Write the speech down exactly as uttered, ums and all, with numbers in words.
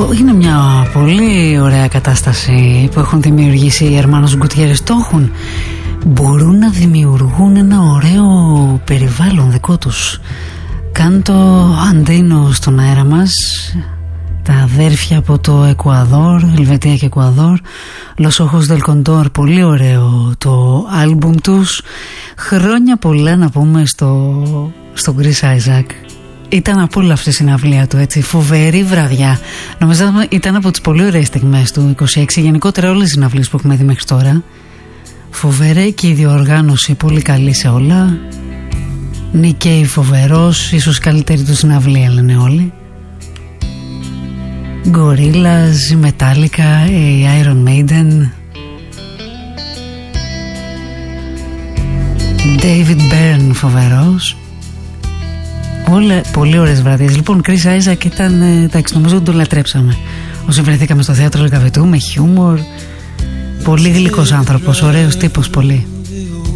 Αυτό είναι μια πολύ ωραία κατάσταση που έχουν δημιουργήσει οι Hermanos Gutierrez. Το έχουν. Μπορούν να δημιουργούν ένα ωραίο περιβάλλον δικό τους. Κάντο Αντίνο στον αέρα μας. Τα αδέρφια από το Εκουαδόρ, Ελβετία και Εκουαδόρ. Los Ojos del Condor, πολύ ωραίο το άλμπουμ τους. Χρόνια πολλά να πούμε στο, στο Chris Isaak. Ήταν απόλαυση η συναυλία του, έτσι, φοβερή βραδιά. Νομίζω ήταν από τις πολύ ωραίες στιγμές του είκοσι έξι. Γενικότερα όλες οι συναυλίες που έχουμε δει μέχρι τώρα. Φοβερή και η διοργάνωση πολύ καλή σε όλα. Nick Cave φοβερός, ίσως καλύτερη του συναυλία λένε όλοι. Gorillaz, η Metallica, η Iron Maiden, David Byrne φοβερός. Όλα πολύ ωραίες βραδιές. Λοιπόν, Chris Isaak ήταν, εντάξει, νομίζω ότι τον λατρέψαμε όσοι βρεθήκαμε στο θέατρο Λεκαβετού, με χιούμορ. Πολύ γλυκός άνθρωπος, ωραίος τύπος πολύ.